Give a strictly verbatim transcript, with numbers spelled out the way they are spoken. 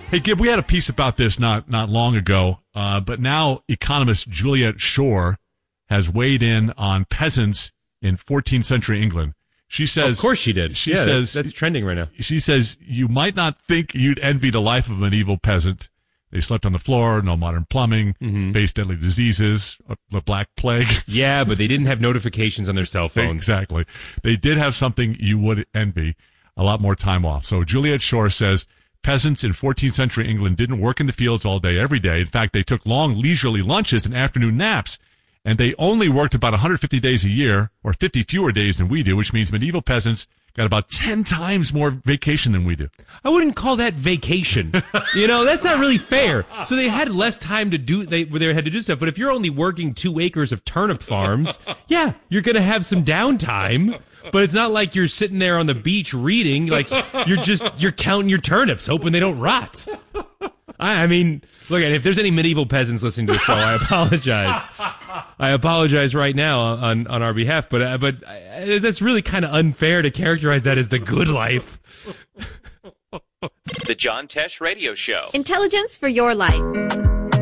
Hey, Gib, we had a piece about this not not long ago, uh, but now economist Juliet Schor has weighed in on peasants in fourteenth century England. She says, of course she did. She yeah, says that's, that's trending right now. She says you might not think you'd envy the life of a medieval peasant. They slept on the floor, no modern plumbing, mm-hmm. faced deadly diseases, the Black Plague. Yeah, but they didn't have notifications on their cell phones. Exactly. They did have something you would envy, a lot more time off. So Juliet Schor says peasants in fourteenth century England didn't work in the fields all day, every day. In fact, they took long leisurely lunches and afternoon naps. And they only worked about one hundred fifty days a year, or fifty fewer days than we do, which means medieval peasants got about ten times more vacation than we do. I wouldn't call that vacation. You know, that's not really fair. So they had less time to do, they, they had to do stuff. But if you're only working two acres of turnip farms, yeah, you're going to have some downtime. But it's not like you're sitting there on the beach reading. Like, you're just, you're counting your turnips, hoping they don't rot. I, I mean, look, if there's any medieval peasants listening to the show, I apologize. I apologize right now on, on our behalf, but uh, but uh, that's really kind of unfair to characterize that as the good life. The John Tesh Radio Show. Intelligence for your life.